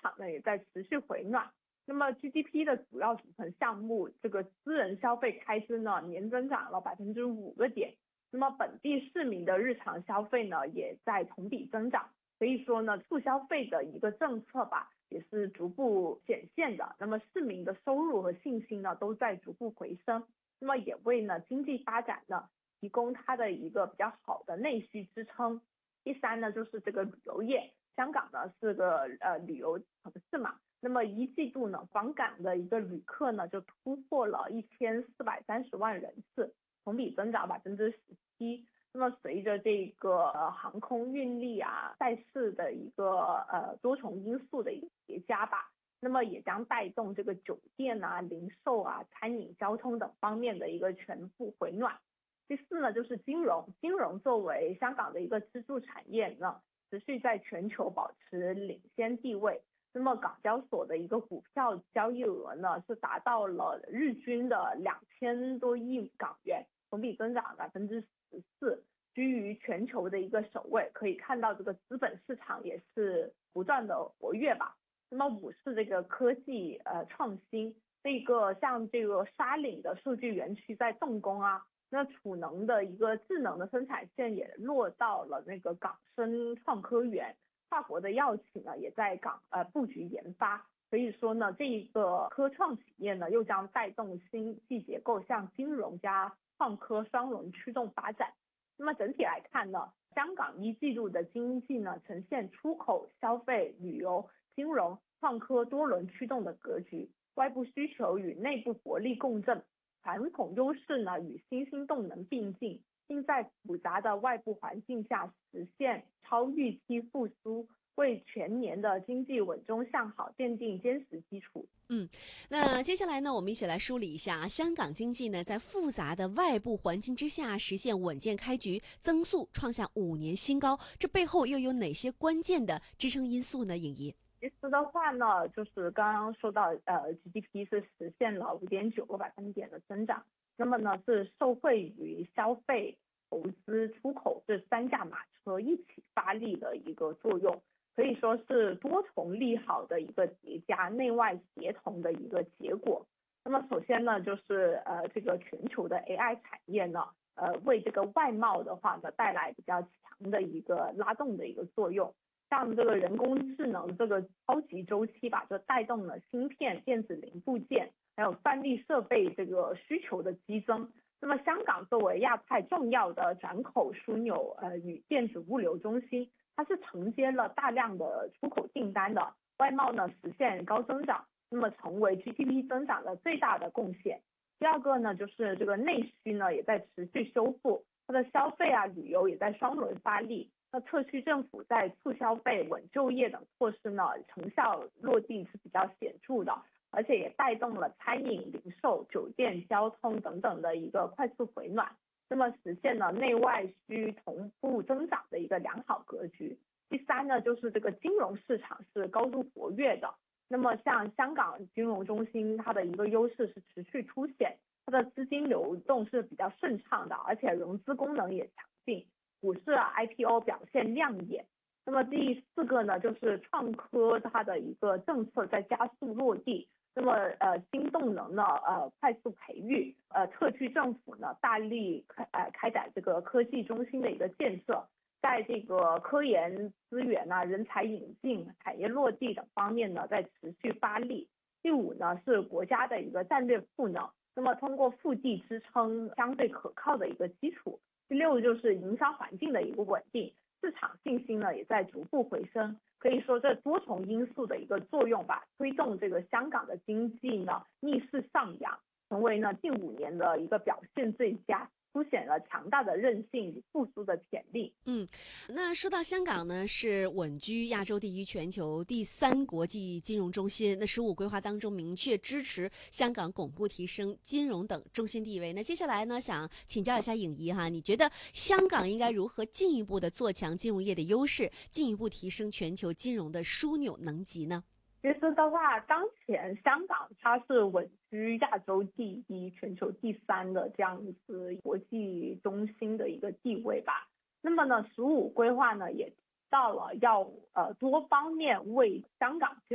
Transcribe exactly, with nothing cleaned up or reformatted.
场呢也在持续回暖。那么 G D P 的主要组成项目，这个私人消费开支呢年增长了百分之五个点。那么本地市民的日常消费呢也在同比增长，所以说呢促消费的一个政策吧也是逐步显现的。那么市民的收入和信心呢都在逐步回升，那么也为呢经济发展呢提供它的一个比较好的内需支撑。第三呢就是这个旅游业，香港呢是个呃旅游城市嘛，那么一季度呢访港的一个旅客呢就突破了一千四百三十万人次，同比增长百分之十七。那么随着这个、呃、航空运力啊赛事的一个呃多重因素的一个叠加吧，那么也将带动这个酒店啊、零售啊、餐饮、交通等方面的一个全部回暖。第四呢就是金融，金融作为香港的一个支柱产业呢，持续在全球保持领先地位。那么港交所的一个股票交易额呢是达到了日均的两千多亿港元，同比增长百分之十四，居于全球的一个首位。可以看到这个资本市场也是不断的活跃吧。那么五是这个科技呃创新，这个像这个沙岭的数据园区在动工啊，那储能的一个智能的生产线也落到了那个港深创科园，跨国的药企呢也在港呃布局研发。所以说呢，这一个科创企业呢又将带动经济结构向金融加创科双轮驱动发展。那么整体来看呢，香港一季度的经济呢呈现出口、消费、旅游、金融、创科多轮驱动的格局，外部需求与内部活力共振，传统优势呢与新兴动能并进，并在复杂的外部环境下实现超预期复苏，为全年的经济稳中向好奠定坚实基础。 嗯，那接下来呢，我们一起来梳理一下啊，香港经济呢在复杂的外部环境之下实现稳健开局，增速创下五年新高，这背后又有哪些关键的支撑因素呢？颖怡。 其实的话呢，就是刚刚说到呃 G D P 是实现了五点九个百分点的增长，那么呢是受惠于消费、投资、出口这三驾马车一起发力的一个作用，可以说是多重利好的一个叠加，内外协同的一个结果。那么首先呢，就是呃这个全球的 A I 产业呢，呃为这个外贸的话呢带来比较强的一个拉动的一个作用。像这个人工智能这个超级周期吧，就带动了芯片、电子零部件还有算力设备这个需求的激增。那么香港作为亚太重要的转口枢纽呃与电子物流中心，它是承接了大量的出口订单的，外贸呢实现高增长，那么成为 G D P 增长的最大的贡献。第二个呢就是这个内需呢也在持续修复，它的消费啊旅游也在双轮发力。那特区政府在促消费、稳就业等措施呢，成效落地是比较显著的，而且也带动了餐饮、零售、酒店、交通等等的一个快速回暖，那么实现了内外需同步增长的一个良好格局。第三呢，就是这个金融市场是高度活跃的，那么像香港金融中心，它的一个优势是持续凸显，它的资金流动是比较顺畅的，而且融资功能也强劲。股市啊 I P O 表现亮眼。那么第四个呢，就是创科它的一个政策在加速落地，那么呃新动能呢呃快速培育，呃特区政府呢大力开呃开展这个科技中心的一个建设，在这个科研资源啊、人才引进、产业落地等方面呢在持续发力。第五呢是国家的一个战略赋能，那么通过腹地支撑相对可靠的一个基础。第六就是营商环境的一个稳定，市场信心呢也在逐步回升，可以说这多重因素的一个作用吧，推动这个香港的经济呢逆势上扬，成为呢近五年的一个表现最佳，凸显了强大的韧性与复苏的潜力。 嗯，那说到香港呢，是稳居亚洲第一、全球第三国际金融中心。那十五规划当中明确支持香港巩固提升金融等中心地位。那接下来呢，想请教一下颖怡哈，你觉得香港应该如何进一步的做强金融业的优势，进一步提升全球金融的枢纽能级呢？ 其实的话，当前香港它是稳居亚洲第一、全球第三的这样子国际中心的一个地位吧。那么呢，十五规划呢也提到了要呃多方面为香港金